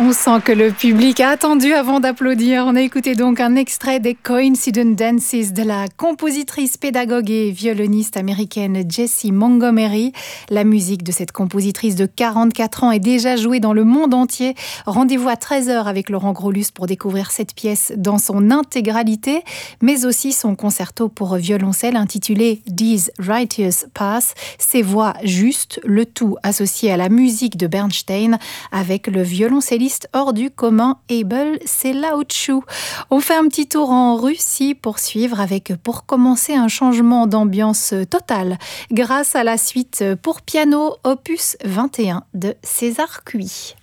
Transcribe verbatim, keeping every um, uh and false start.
On sent que le public a attendu avant d'applaudir. On a écouté donc un extrait des Coincident Dances de la compositrice, pédagogue et violoniste américaine Jessie Montgomery. La musique de cette compositrice de quarante-quatre ans est déjà jouée dans le monde entier. Rendez-vous à treize heures avec Laurent Grolus pour découvrir cette pièce dans son intégralité, mais aussi son concerto pour violoncelle intitulé These Righteous Paths, Ces voix justes, le tout associé à la musique de Bernstein avec le violoncelliste hors du commun Abel Selaouchou. On fait un petit tour en Russie pour suivre avec, pour commencer, un changement d'ambiance totale grâce à la suite pour piano opus vingt et un de César Cui.